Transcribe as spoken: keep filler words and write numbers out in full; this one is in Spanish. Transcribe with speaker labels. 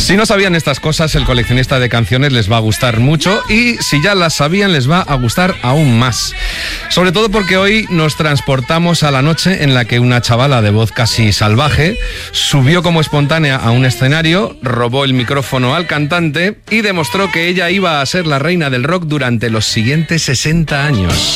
Speaker 1: Si no sabían estas cosas, el coleccionista de canciones les va a gustar mucho, y si ya las sabían, les va a gustar aún más. Sobre todo porque hoy nos transportamos a la noche en la que una chavala de voz casi salvaje subió como espontánea a un escenario, robó el micrófono al cantante y demostró que ella iba a ser la reina del rock durante los siguientes sesenta años.